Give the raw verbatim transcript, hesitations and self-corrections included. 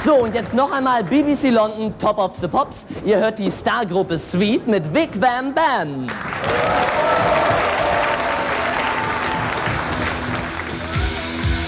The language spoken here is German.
So, und jetzt noch einmal B B C London Top of the Pops. Ihr hört die Stargruppe Sweet mit Vic Van Bam.